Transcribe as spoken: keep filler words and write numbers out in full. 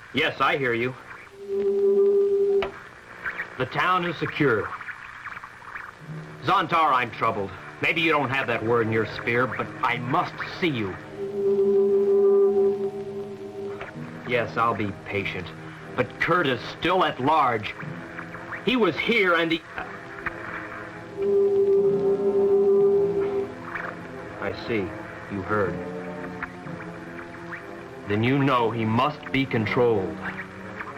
Yes, I hear you. The town is secure. Zontar, I'm troubled. Maybe you don't have that word in your sphere, but I must see you. Yes, I'll be patient. But Kurt is still at large. He was here and he... I see. You heard. Then you know he must be controlled.